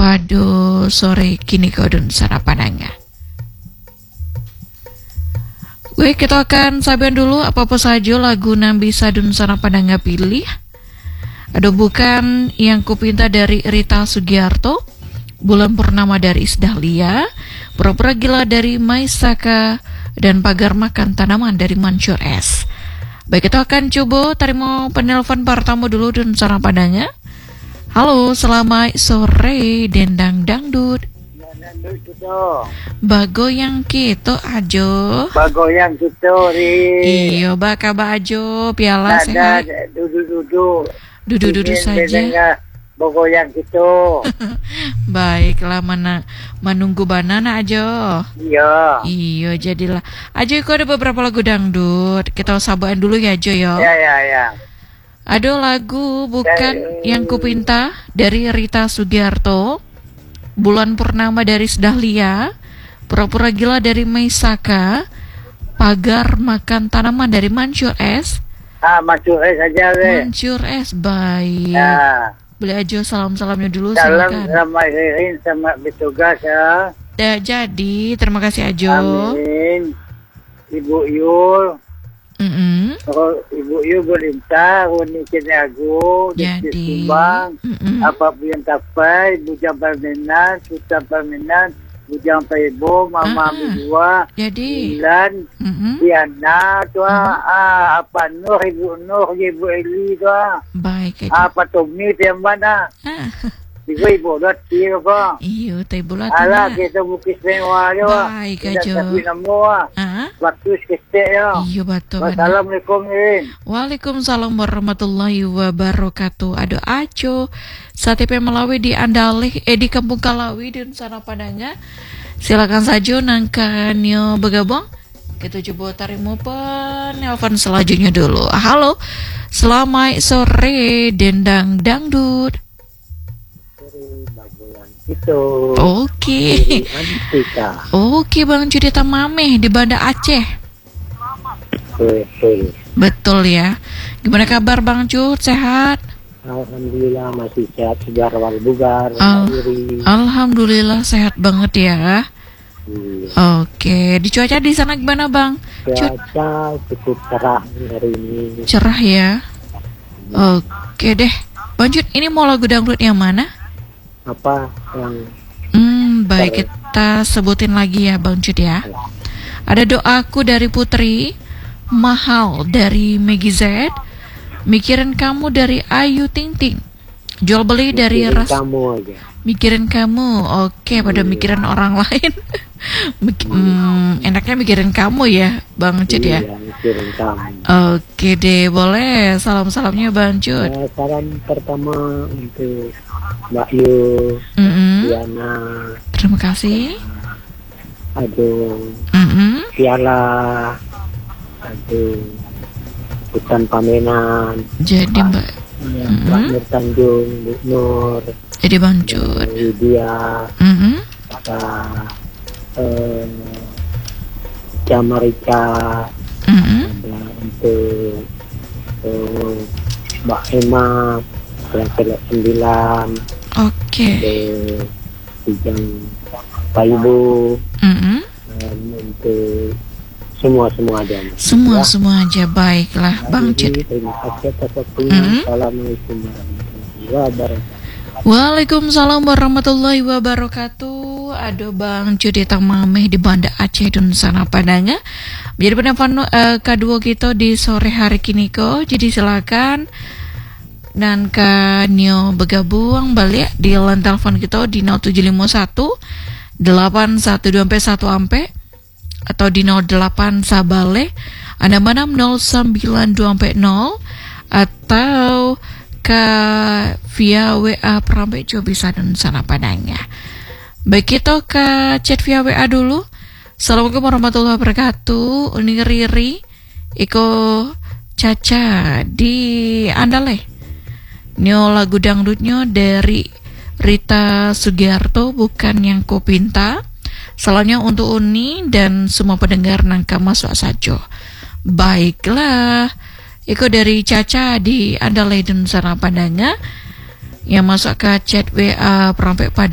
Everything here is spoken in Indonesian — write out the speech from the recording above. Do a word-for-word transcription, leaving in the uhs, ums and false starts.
pada sore kini kau dan sarapanannya. Gue kita akan sabar dulu apa-apa saja lagu yang bisa dan sarapanannya pilih. Ada bukan yang kupinta dari Rita Sugiarto, Bulan Purnama dari Isdahlia, Pura-pura Gila dari Maisaka, dan Pagar Makan Tanaman dari Mansur S. Baik, kita akan coba terima penelpon pertama dulu dan sarapanannya. Halo, selamat sore Dendang Dangdut. Bagoyang gitu ajo. Bagoyang gitu ri. Iyo baka bajo piala sehat. Duduk-duduk. Duduk-duduk saja. Bagoyang gitu. Baiklah, mana menunggu banana ajo. Iya. Iyo jadilah. Ajo kok ada beberapa lagu dangdut. Kita sabaran dulu ya ajo yo. Ya ya ya. Ada lagu bukan yang kupinta dari Rita Sugiarto, Bulan Purnama dari Isdahlia, Pura-pura Gila dari Maisaka, Pagar Makan Tanaman dari Mansur S. Ah, Mansur S aja le. Mansur S, baik. Ya. Boleh aja salam-salamnya dulu. Salam silakan. sama Irin sama bertugas ya. Dah jadi, terima kasih ajo. Amin. Ibu Yul. Mm-mm. Oh, Ibu Yul berintah Runi Kinagu Jadi. Sumbang. Mm-mm. Apa yang tapai Bujang Permenan, Sultan Permenan, Bujang Paibo, Mama Ah, Bidua, Jadi. Ilan, Mm-mm. Diana, tu ah, apa Nur, Ibu Nur, Ibu Eli tu ah, Baik ajo. apa Tommy tu yang mana? Ah, Ibu Ibu dah tiga kau. iyo teh bulat. Alah kita bukit sewa tu ah. Baik Tidak ajo. tapi nama ah. Ah, Waktu sekete ya. iyo betul. Wassalamualaikum Irin. Waalaikumsalam warahmatullahi wabarakatuh. Ada Aco Sate P Melawi di Andalih, eh di Kampung Kalawi dan sana padanya. Silakan saja nangkannya bergabung. Kita coba tarimo penelpon selanjutnya dulu. Halo, selamat sore Dendang Dangdut. Itu. Oke, Antika. oke Bang Judita Mameh di Banda Aceh. Betul. Betul ya. Gimana kabar Bang Jud? Sehat? Alhamdulillah masih sehat, segar wal bugar. Al- Iri. Alhamdulillah sehat banget ya. Iya. Oke, di cuaca di sana gimana Bang? Cut, Cuaca cukup cerah hari ini. cerah ya. Oke deh. Bang Jud, ini mau lagu dangdut yang mana? Apa yang Hmm, baik, kita sebutin lagi ya Bang Jud ya. Ada Doaku dari Putri, Mahal dari Meggy Z, Mikirin Kamu dari Ayu Ting Ting, Jual Beli dari mikirin Ras kamu aja? Mikirin Kamu. Oke, pada Iya. mikirin orang lain. Mik- hmm, enaknya mikirin kamu ya Bang Jud ya. Iya, mikirin kamu. Oke deh, boleh salam-salamnya Bang Jud. Eh, salam pertama untuk Mbak Yu, Mm-mm. Diana, Terima kasih. aduh, Mm-mm. Piala, aduh, Hutan Pamenan, Jadi Mbak, ya, Mm-mm. Mbak Nur Tanjung, Bu Nur, jadi Bang Jud. Lydia, Mm-mm. Pak eh, Jamarika, Mm-mm. ada untuk eh, Mbak Emma, Kelas sembilan, Oke. eh, Bujang Pak Ibu, Mm-mm. dan untuk semua-semua ada. Semua semua aja baiklah Bang Jud. Jadi, terima kasih atas waktunya. Mm-mm. Assalamualaikum warahmatullahi wabarakatuh. Waalaikumsalam warahmatullahi wabarakatuh. Aduh Bang Judita Mameh di Banda Aceh dan sana padanya. Menjadi penelpon uh, kedua kita di sore hari kini kok. Jadi silakan dan kanyo bergabung balik di line telepon kita di nol tujuh lima satu delapan satu dua satu ampe atau di nol delapan sabale Anda mana nol sembilan dua nol atau ke via W A Perambe juga bisa dan sana padanya. Baik, kita ke chat via W A dulu. Assalamualaikum warahmatullahi wabarakatuh. Uni Riri Iko Caca di Andaleh. Nyo lagu dangdutnya dari Rita Sugiarto, Bukan Yang Kupinta. Salamnya untuk Uni dan semua pendengar nangka masuk saja. Baiklah, Iko dari Caca di Andaleh dan sana padanya yang masuk ke chat W A Perampe pada